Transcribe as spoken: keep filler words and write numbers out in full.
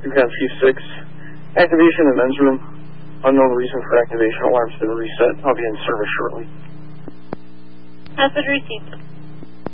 Dukansky six. Activation in the men's room. Unknown reason for activation. Alarm's been reset. I'll be in service shortly. Message received.